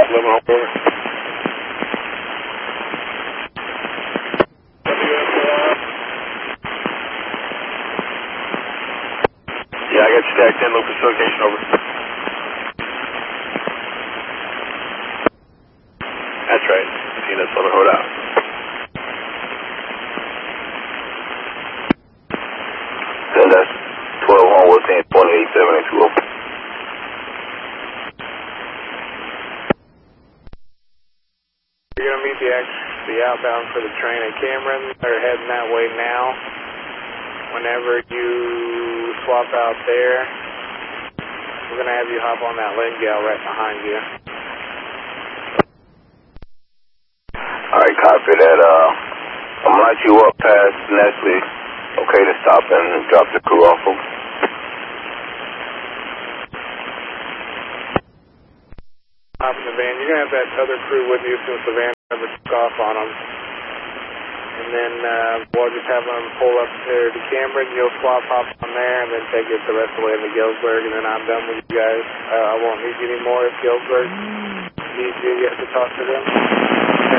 11 over. Yeah, I got you tagged in, look for location, over. That's right. See, that's on the hood out. Then that's 12 on what's in 2872 open. You're going to meet the outbound for the train at Cameron. They're heading that way now. Whenever you swap out there, we're going to have you hop on that lane gal right behind you. Alright, copy that. I'm going to light you up past Nestle. Okay to stop and drop the crew off. Hop in the van. You're going to have that other crew with you since the van never took off on them. And then we'll just have them pull up there to Cameron. You'll swap hop on there and then take it the rest of the way into Galesburg. And then I'm done with you guys. I won't need you anymore if Galesburg needs you yet to talk to them.